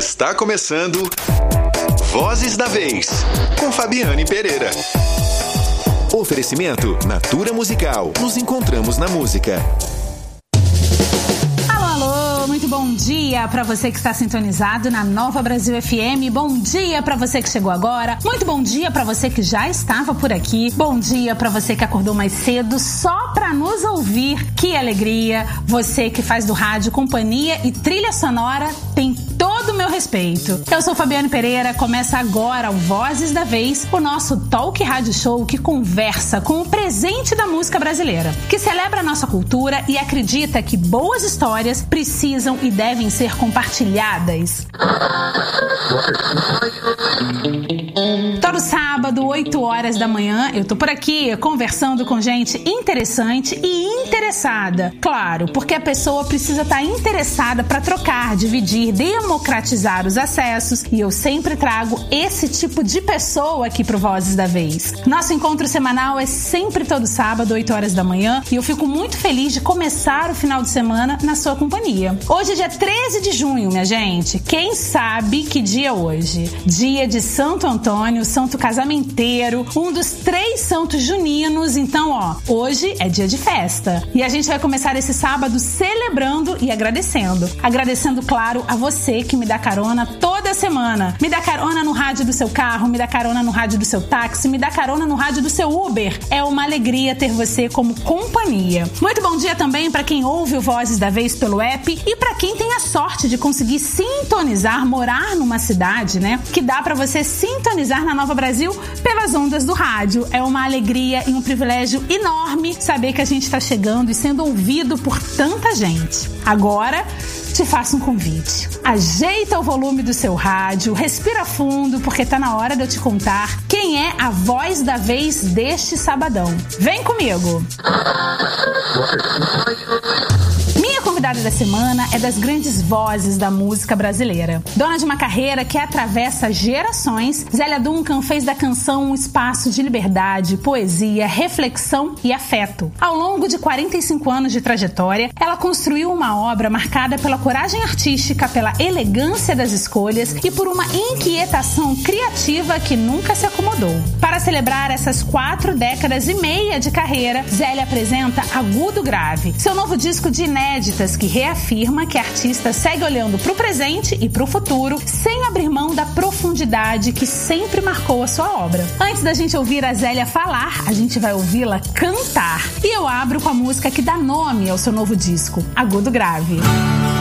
Está começando Vozes da Vez, com Fabiane Pereira. Oferecimento Natura Musical. Nos encontramos na música. Muito bom dia para você que está sintonizado na Nova Brasil FM. Bom dia para você que chegou agora. Muito bom dia para você que já estava por aqui. Bom dia para você que acordou mais cedo só para nos ouvir. Que alegria! Você que faz do rádio companhia e trilha sonora tem todo o meu respeito. Eu sou Fabiane Pereira. Começa agora o Vozes da Vez, o nosso talk rádio show que conversa com o presente da música brasileira, que celebra a nossa cultura e acredita que boas histórias precisam e devem ser compartilhadas. Todo sábado, 8 horas da manhã, eu tô por aqui conversando com gente interessante e interessada. Claro, porque a pessoa precisa estar interessada para trocar, dividir, democratizar os acessos, e eu sempre trago esse tipo de pessoa aqui pro Vozes da Vez. Nosso encontro semanal é sempre todo sábado, 8 horas da manhã, e eu fico muito feliz de começar o final de semana na sua companhia. Hoje é dia 13 de junho, minha gente. Quem sabe que dia é hoje? Dia de Santo Antônio, santo casamenteiro, um dos 3 santos juninos. Então, hoje é dia de festa. E a gente vai começar esse sábado celebrando e agradecendo. Agradecendo, claro, a você que me dá carona toda semana. Me dá carona no rádio do seu carro, me dá carona no rádio do seu táxi, me dá carona no rádio do seu Uber. É uma alegria ter você como companhia. Muito bom dia também para quem ouve o Vozes da Vez pelo app e para quem tem a sorte de conseguir sintonizar, morar numa cidade, né, que dá pra você sintonizar na Nova Brasil pelas ondas do rádio. É uma alegria e um privilégio enorme saber que a gente tá chegando e sendo ouvido por tanta gente. Agora, te faço um convite. Ajeita o volume do seu rádio, respira fundo, porque tá na hora de eu te contar quem é a voz da vez deste sabadão. Vem comigo! Minha convidada da semana é das grandes vozes da música brasileira. Dona de uma carreira que atravessa gerações, Zélia Duncan fez da canção um espaço de liberdade, poesia, reflexão e afeto. Ao longo de 45 anos de trajetória, ela construiu uma obra marcada pela coragem artística, pela elegância das escolhas e por uma inquietação criativa que nunca se acomodou. Para celebrar essas 4 décadas e meia de carreira, Zélia apresenta Agudo Grave, seu novo disco de inéditas que reafirma que a artista segue olhando para o presente e para o futuro sem abrir mão da profundidade que sempre marcou a sua obra. Antes da gente ouvir a Zélia falar, a gente vai ouvi-la cantar. E eu abro com a música que dá nome ao seu novo disco, Agudo Grave.